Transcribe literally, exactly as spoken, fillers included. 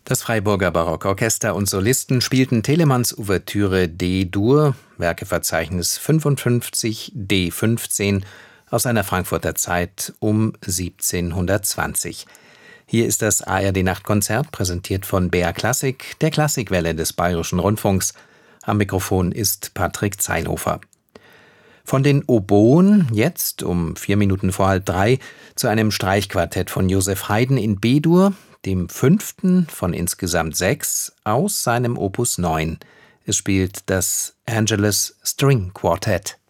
Das Freiburger Barockorchester und Solisten spielten Telemanns Ouvertüre D-Dur, Werkeverzeichnis fünfundfünfzig D fünfzehn, aus einer Frankfurter Zeit um siebzehnhundertzwanzig. Hier ist das A R D-Nachtkonzert, präsentiert von B R Klassik, der Klassikwelle des Bayerischen Rundfunks. Am Mikrofon ist Patrick Zeilhofer. Von den Oboen jetzt um vier Minuten vor halb drei zu einem Streichquartett von Joseph Haydn in B-Dur, dem fünften von insgesamt sechs aus seinem Opus neun. Es spielt das Angelus String Quartet.